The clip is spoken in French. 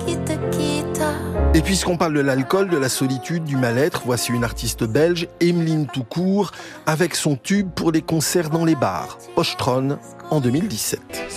Et puisqu'on parle de l'alcool, de la solitude, du mal-être, voici une artiste belge, Emeline Toucourt, avec son tube pour les concerts dans les bars, Poschtron, en 2017.